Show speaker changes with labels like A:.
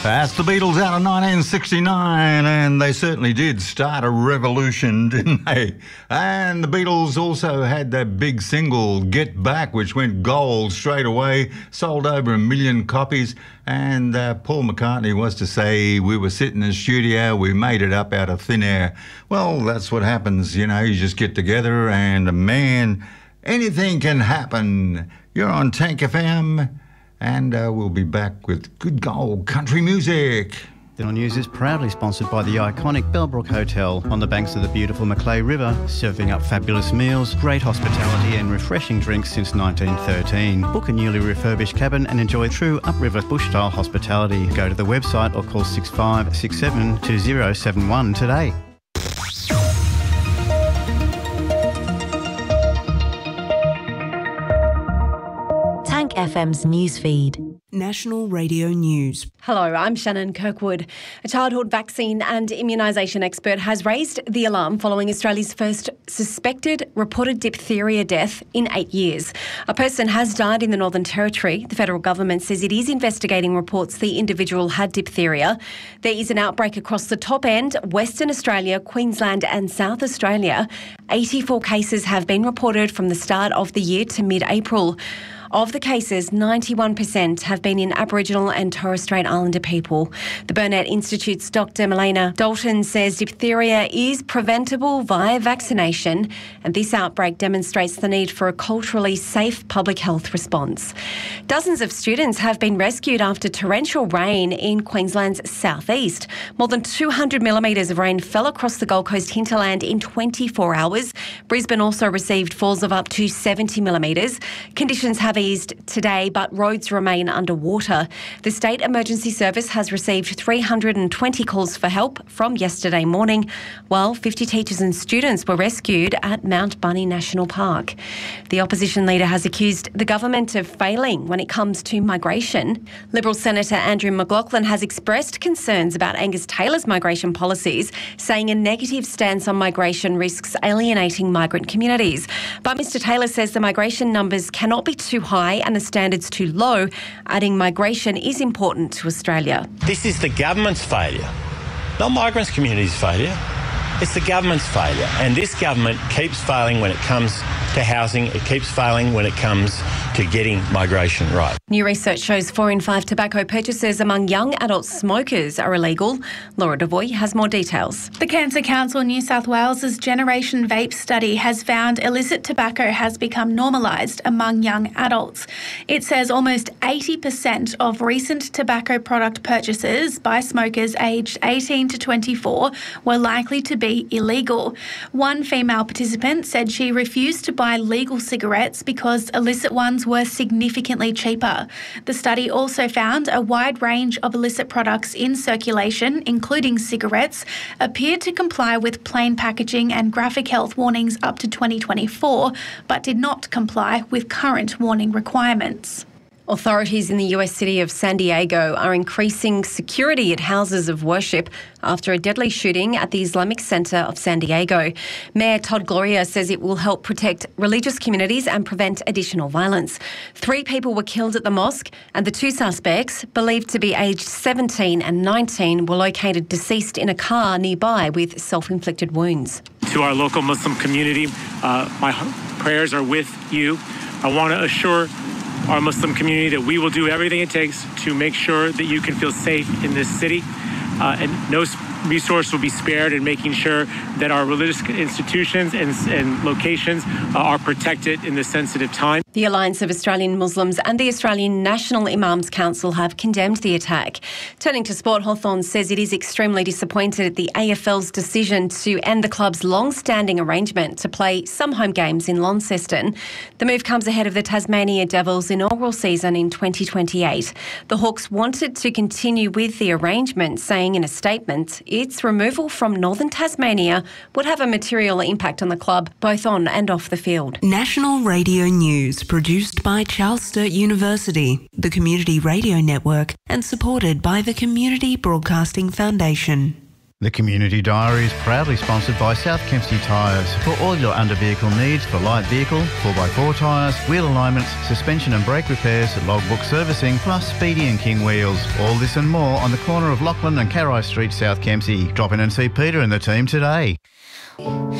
A: That's the Beatles out of 1969, and they certainly did start a revolution, didn't they? And the Beatles also had that big single, Get Back, which went gold straight away, sold over 1 million copies, and Paul McCartney was to say, we were sitting in the studio, we made it up out of thin air. Well, that's what happens, you know, you just get together and, man, anything can happen. You're on Tank FM. And we'll be back with good gold country music.
B: Dental News is proudly sponsored by the iconic Bellbrook Hotel on the banks of the beautiful Macleay River, serving up fabulous meals, great hospitality and refreshing drinks since 1913. Book a newly refurbished cabin and enjoy true upriver bush-style hospitality. Go to the website or call 6567 2071 today.
C: Tank FM's newsfeed.
D: National Radio News.
E: Hello, I'm Shannon Kirkwood. A childhood vaccine and immunisation expert has raised the alarm following Australia's first suspected reported diphtheria death in 8 years. A person has died in the Northern Territory. The federal government says it is investigating reports the individual had diphtheria. There is an outbreak across the top end, Western Australia, Queensland and South Australia. 84 cases have been reported from the start of the year to mid-April. Of the cases, 91% have been in Aboriginal and Torres Strait Islander people. The Burnett Institute's Dr. Melina Dalton says diphtheria is preventable via vaccination, and this outbreak demonstrates the need for a culturally safe public health response. Dozens of students have been rescued after torrential rain in Queensland's southeast. More than 200 millimetres of rain fell across the Gold Coast hinterland in 24 hours. Brisbane also received falls of up to 70 millimetres. Conditions have eased today, but roads remain underwater. The State Emergency Service has received 320 calls for help from yesterday morning, while 50 teachers and students were rescued at Mount Bunny National Park. The opposition leader has accused the government of failing when it comes to migration. Liberal Senator Andrew McLaughlin has expressed concerns about Angus Taylor's migration policies, saying a negative stance on migration risks alienating migrant communities. But Mr Taylor says the migration numbers cannot be too high and the standards too low, adding migration is important to Australia.
F: This is the government's failure, not migrants' community's failure. It's the government's failure, and this government keeps failing when it comes to housing. It keeps failing when it comes to getting migration right.
E: New research shows 4 in 5 tobacco purchases among young adult smokers are illegal. Laura Devoy has more details.
G: The Cancer Council New South Wales's Generation Vape study has found illicit tobacco has become normalised among young adults. It says almost 80% of recent tobacco product purchases by smokers aged 18 to 24 were likely to be illegal. One female participant said she refused to buy legal cigarettes because illicit ones were significantly cheaper. The study also found a wide range of illicit products in circulation, including cigarettes, appeared to comply with plain packaging and graphic health warnings up to 2024, but did not comply with current warning requirements.
E: Authorities in the US city of San Diego are increasing security at houses of worship after a deadly shooting at the Islamic Center of San Diego. Mayor Todd Gloria says it will help protect religious communities and prevent additional violence. 3 people were killed at the mosque, and the 2 suspects, believed to be aged 17 and 19, were located deceased in a car nearby with self-inflicted wounds.
H: To our local Muslim community, my prayers are with you. I want to assure our Muslim community that we will do everything it takes to make sure that you can feel safe in this city, and no resource will be spared in making sure that our religious institutions and locations are protected in this sensitive time.
E: The Alliance of Australian Muslims and the Australian National Imams Council have condemned the attack. Turning to sport, Hawthorn says it is extremely disappointed at the AFL's decision to end the club's long-standing arrangement to play some home games in Launceston. The move comes ahead of the Tasmania Devils' inaugural season in 2028. The Hawks wanted to continue with the arrangement, saying in a statement, its removal from northern Tasmania would have a material impact on the club, both on and off the field.
D: National Radio News, produced by Charles Sturt University, the Community Radio Network, and supported by the Community Broadcasting Foundation.
B: The Community Diary is proudly sponsored by South Kempsey Tyres. For all your under-vehicle needs for light vehicle, 4x4 tyres, wheel alignments, suspension and brake repairs, logbook servicing, plus Speedy and King wheels. All this and more on the corner of Lachlan and Carai Street, South Kempsey. Drop in and see Peter and the team today.